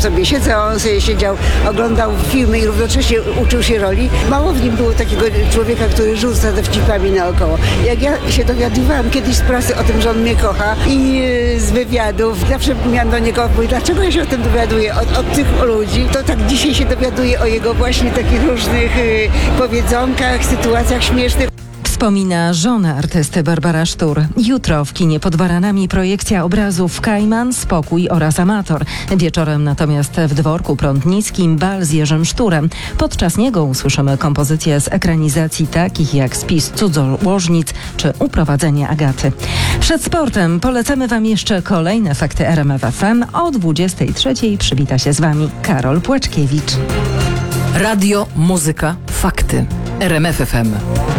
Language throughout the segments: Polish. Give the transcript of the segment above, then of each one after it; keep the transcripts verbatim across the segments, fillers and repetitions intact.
sobie siedzę, a on sobie siedział, oglądał filmy i równocześnie uczył się roli. Mało w nim było takiego człowieka, który rzuca dowcipami naokoło. Jak ja się dowiadywałam kiedyś z prasy o tym, że on mnie kocha i yy, z wywiadów, zawsze miałam do niego odpowiedź, dlaczego ja się o tym dowiaduję od, od tych ludzi, to tak dzisiaj się dowiaduję o jego właśnie takich różnych yy, powiedzonkach, sytuacjach śmiesznych. Wspomina żona artysty Barbara Sztur. Jutro w kinie pod Baranami projekcja obrazów Kajman, Spokój oraz Amator. Wieczorem natomiast w Dworku Prądnickim bal z Jerzym Szturem. Podczas niego usłyszymy kompozycje z ekranizacji takich jak Spis cudzołożnic czy Uprowadzenie Agaty. Przed sportem polecamy Wam jeszcze kolejne fakty R M F F M. O dwudziestej trzeciej przywita się z Wami Karol Płaczkiewicz. Radio, muzyka, fakty. R M F F M.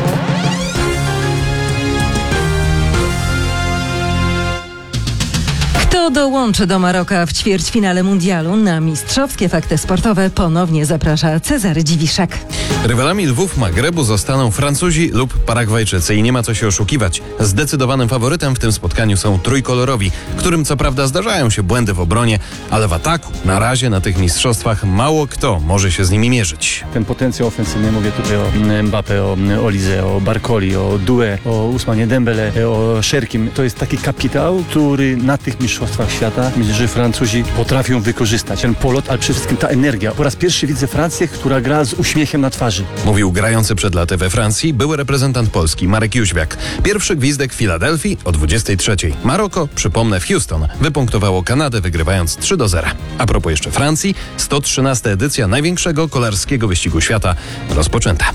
Kto dołączy do Maroka w ćwierćfinale mundialu? Na mistrzowskie fakty sportowe ponownie zaprasza Cezary Dziwiszak. Rywalami lwów Magrebu zostaną Francuzi lub Paragwajczycy i nie ma co się oszukiwać. Zdecydowanym faworytem w tym spotkaniu są trójkolorowi, którym co prawda zdarzają się błędy w obronie, ale w ataku na razie na tych mistrzostwach mało kto może się z nimi mierzyć. Ten potencjał ofensywny, mówię tutaj o Mbappé, o Olize, o Barcoli, o Doué, o Ousmanie Dembele, o Szerkim. To jest taki kapitał, który na tych mistrzostwach świata, myślę, że Francuzi potrafią wykorzystać. Ten polot, ale przede wszystkim ta energia. Po raz pierwszy widzę Francję, która gra z uśmiechem na twarzy. Mówił grający przed laty we Francji były reprezentant Polski Marek Jóźwiak. Pierwszy gwizdek w Filadelfii o dwudziestej trzeciej. Maroko, przypomnę, w Houston wypunktowało Kanadę, wygrywając trzy do zera. A propos jeszcze Francji, sto trzynasta edycja największego kolarskiego wyścigu świata rozpoczęta.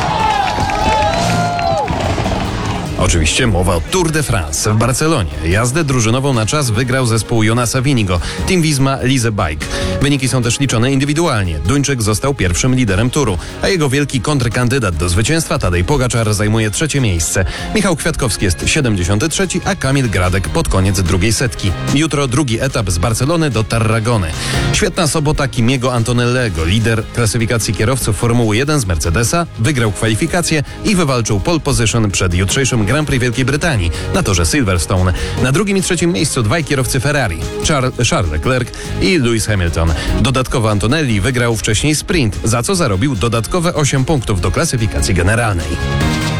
Oczywiście mowa o Tour de France w Barcelonie. Jazdę drużynową na czas wygrał zespół Jonasa Vinigo, Team Visma Lise Bike. Wyniki są też liczone indywidualnie. Duńczyk został pierwszym liderem turu, a jego wielki kontrkandydat do zwycięstwa Tadej Pogaczar zajmuje trzecie miejsce. Michał Kwiatkowski jest siedemdziesiąty trzeci, a Kamil Gradek pod koniec drugiej setki. Jutro drugi etap z Barcelony do Tarragony. Świetna sobota Kimiego Antonellego, lider klasyfikacji kierowców Formuły jeden z Mercedesa, wygrał kwalifikacje i wywalczył pole position przed jutrzejszym Grand Prix Wielkiej Brytanii na torze Silverstone. Na drugim i trzecim miejscu dwaj kierowcy Ferrari, Charles, Charles Leclerc i Lewis Hamilton. Dodatkowo Antonelli wygrał wcześniej sprint, za co zarobił dodatkowe osiem punktów do klasyfikacji generalnej.